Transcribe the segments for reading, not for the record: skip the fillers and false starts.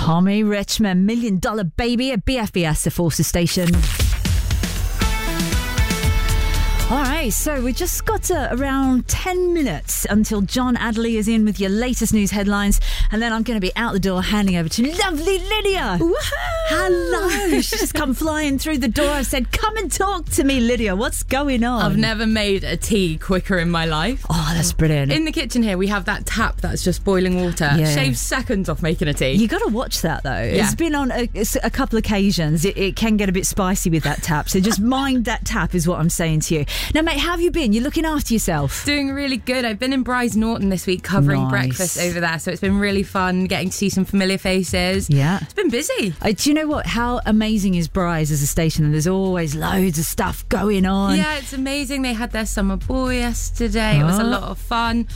Tommy Richmond, $1 Million Baby at BFBS, the Forces Station. All right, so we just got around 10 minutes until John Adderley is in with your latest news headlines, and then I'm going to be out the door handing over to lovely Lydia. Woohoo! Hello. She's just come flying through the door. I said, come and talk to me, Lydia. What's going on? I've never made a tea quicker in my life. Oh, that's brilliant. In the kitchen here, we have that tap that's just boiling water. Yeah. Shaves seconds off making a tea. You got to watch that, though. Yeah. It's been on a couple occasions. It can get a bit spicy with that tap, so just mind that tap is what I'm saying to you. Now, mate, how have you been? You're looking after yourself. Doing really good. I've been in Bryce Norton this week covering Nice. breakfast over there, so it's been really fun getting to see some familiar faces. Yeah. It's been busy. Do you know what? How amazing is Bryce as a station? And there's always loads of stuff going on. Yeah, it's amazing. They had their summer ball yesterday. It was a lot of fun.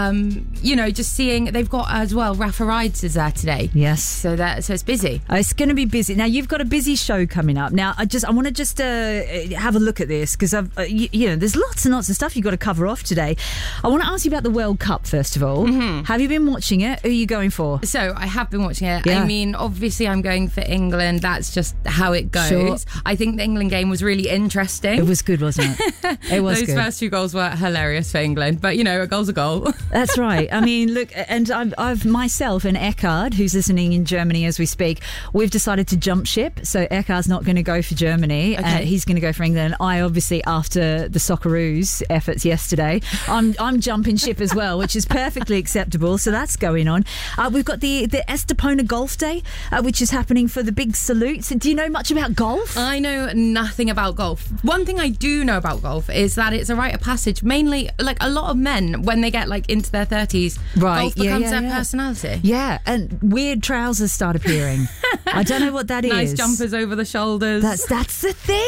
Just seeing, they've got as well, Rafa Rides is there today. Yes. So it's busy. It's going to be busy. Now, you've got a busy show coming up. Now, I want to just have a look at this, because there's lots and lots of stuff you've got to cover off today. I want to ask you about the World Cup, first of all. Mm-hmm. Have you been watching it? Who are you going for? So I have been watching it. Yeah. I mean, obviously I'm going for England. That's just how it goes. Sure. I think the England game was really interesting. It was good, wasn't it? It was Those good. first 2 goals were hilarious for England. But, a goal's a goal. That's right. I mean, look, and I've myself and Eckhard, who's listening in Germany as we speak, we've decided to jump ship. So Eckhard's not going to go for Germany. Okay. He's going to go for England. I obviously, after the Socceroos efforts yesterday, I'm jumping ship as well, which is perfectly acceptable. So that's going on. We've got the Estepona Golf Day, which is happening for the big salutes. Do you know much about golf? I know nothing about golf. One thing I do know about golf is that it's a rite of passage. Mainly, like a lot of men, when they get into their 30s, Right, golf becomes their personality. Yeah, and weird trousers start appearing. I don't know what that is. Nice jumpers over the shoulders. That's the thing.